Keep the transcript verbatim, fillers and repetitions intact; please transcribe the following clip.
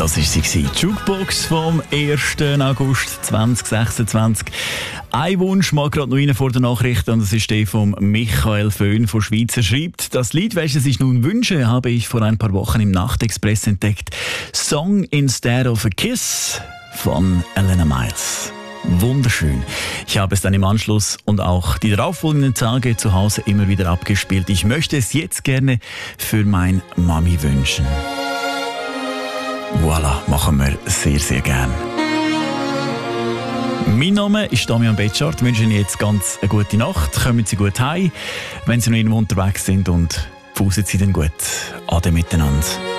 Das war sie, die Jukebox vom ersten August zweitausendsechsundzwanzig. Ein Wunsch mag gerade noch rein vor der Nachricht, und das ist der von Michael Föhn von Schweiz. Er schreibt: Das Lied, welches ich nun wünsche, habe ich vor ein paar Wochen im Nachtexpress entdeckt. Song Instead of a Kiss von Elena Miles. Wunderschön. Ich habe es dann im Anschluss und auch die darauffolgenden Tage zu Hause immer wieder abgespielt. Ich möchte es jetzt gerne für mein Mami wünschen. Voilà, machen wir sehr, sehr gern. Mein Name ist Damian Betschart. Ich wünsche Ihnen jetzt ganz eine gute Nacht. Kommen Sie gut heim, wenn Sie noch irgendwo unterwegs sind, und fußen Sie dann gut. Ade miteinander.